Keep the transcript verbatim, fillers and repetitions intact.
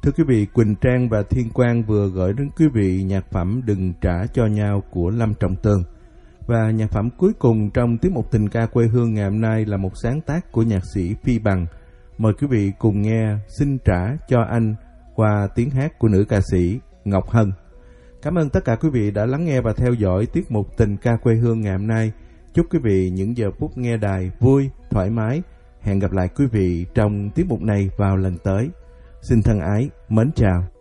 Thưa quý vị, Quỳnh Trang và Thiên Quang vừa gửi đến quý vị nhạc phẩm Đừng Trả Cho Nhau của Lâm Trọng Tơn. Và nhạc phẩm cuối cùng trong tiết mục Tình Ca Quê Hương ngày hôm nay là một sáng tác của nhạc sĩ Phi Bằng. Mời quý vị cùng nghe Xin Trả Cho Anh qua tiếng hát của nữ ca sĩ Ngọc Hân. Cảm ơn tất cả quý vị đã lắng nghe và theo dõi tiết mục Tình Ca Quê Hương ngày hôm nay. Chúc quý vị những giờ phút nghe đài vui, thoải mái. Hẹn gặp lại quý vị trong tiết mục này vào lần tới. Xin thân ái, mến chào.